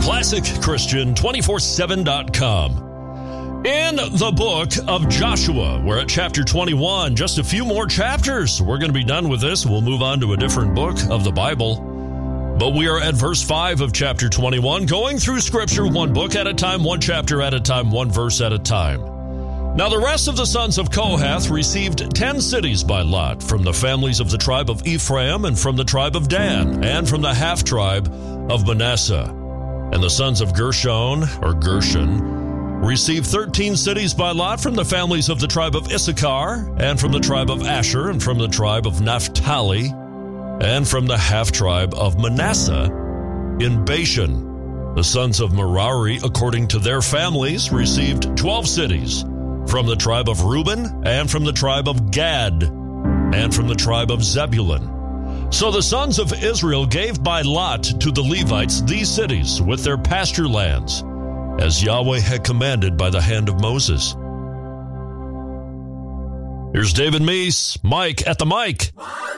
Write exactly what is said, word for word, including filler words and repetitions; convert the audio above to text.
classic christian two four seven dot com. In the book of Joshua, we're at chapter twenty-one, just a few more chapters. We're going to be done with this. We'll move on to a different book of the Bible. But we are at verse five of chapter twenty-one, going through Scripture one book at a time, one chapter at a time, one verse at a time. Now the rest of the sons of Kohath received ten cities by lot, from the families of the tribe of Ephraim, and from the tribe of Dan, and from the half-tribe of Manasseh. And the sons of Gershon, or Gershon, received thirteen cities by lot from the families of the tribe of Issachar, and from the tribe of Asher, and from the tribe of Naphtali, and from the half-tribe of Manasseh in Bashan. The sons of Merari, according to their families, received twelve cities, from the tribe of Reuben, and from the tribe of Gad, and from the tribe of Zebulun. So the sons of Israel gave by lot to the Levites these cities with their pasture lands, as Yahweh had commanded by the hand of Moses. Here's David Meese, Mike at the mic.